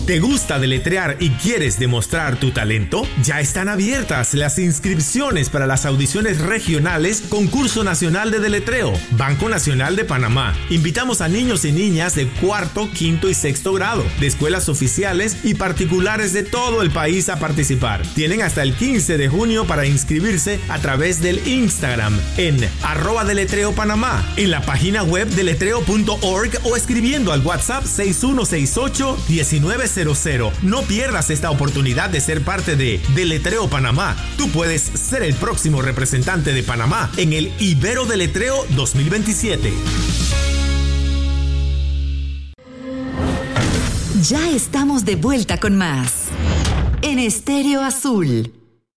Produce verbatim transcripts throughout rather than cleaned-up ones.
¿Te gusta deletrear y quieres demostrar tu talento? Ya están abiertas las inscripciones para las audiciones regionales Concurso Nacional de Deletreo, Banco Nacional de Panamá. Invitamos a niños y niñas de cuarto, quinto y sexto grado, de escuelas oficiales y particulares de todo el país a participar. Tienen hasta el quince de junio para inscribirse a través del Instagram en arroba deletreo Panamá, en la página web deletreo punto org o escribiendo al WhatsApp seis uno seis ocho, uno nueve cero cero. No pierdas esta oportunidad de ser parte de Deletreo Panamá. Tú puedes ser el próximo representante de Panamá en el Ibero Deletreo dos mil veintisiete. Ya estamos de vuelta con más en Estéreo Azul.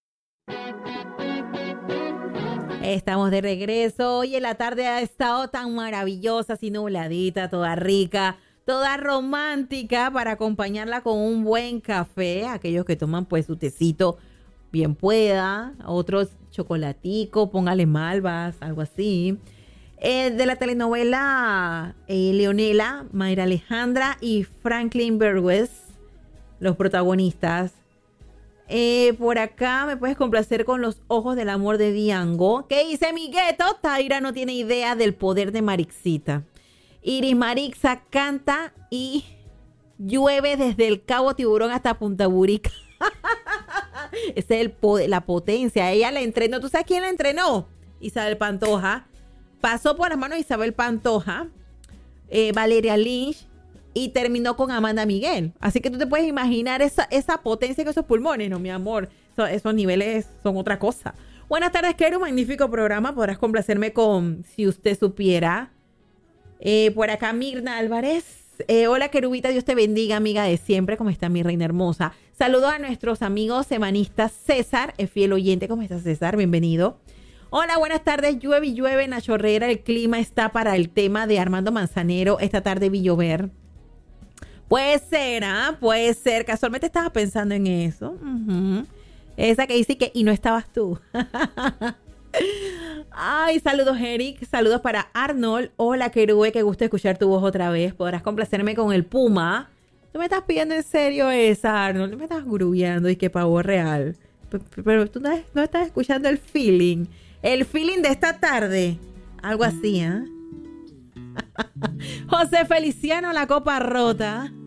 Estamos de regreso. Hoy en la tarde ha estado tan maravillosa, así nubladita, toda rica, toda romántica, para acompañarla con un buen café. Aquellos que toman pues su tecito, bien pueda. Otros chocolatico, póngale malvas, algo así. Eh, de la telenovela eh, Leonela, Mayra Alejandra y Franklin Berwes, los protagonistas. Eh, por acá me puedes complacer con Los Ojos del Amor de Diango. ¿Qué dice mi gueto? Taira no tiene idea del poder de Marixita. Iris Marixa canta y llueve desde el Cabo Tiburón hasta Punta Burica. Esa es el poder, la potencia. Ella la entrenó. ¿Tú sabes quién la entrenó? Isabel Pantoja. Pasó por las manos de Isabel Pantoja, eh, Valeria Lynch, y terminó con Amanda Miguel. Así que tú te puedes imaginar esa, esa potencia en esos pulmones. No, mi amor, so, esos niveles son otra cosa. Buenas tardes, Keru, magnífico programa. Podrás complacerme con Si Usted Supiera. Eh, por acá Mirna Álvarez. Eh, hola, Querubita, Dios te bendiga, amiga de siempre. ¿Cómo está mi reina hermosa? Saludos a nuestros amigos semanistas. César, el fiel oyente. ¿Cómo estás, César? Bienvenido. Hola, buenas tardes. Llueve y llueve en la chorrera. El clima está para el tema de Armando Manzanero. Esta tarde vi llover. Puede ser, ¿ah? ¿eh? Puede ser. Casualmente estaba pensando en eso. Uh-huh. Esa que dice que y no estabas tú. Ay, saludos, Eric. Saludos para Arnold. Hola, Querube. Qué gusto escuchar tu voz otra vez. Podrás complacerme con el Puma. ¿Tú me estás pidiendo en serio esa, Arnold? ¿Tú me estás grubeando y que pavo real? Pero, pero tú no, no estás escuchando el feeling. El feeling de esta tarde. Algo así, ¿eh? José Feliciano, La Copa Rota.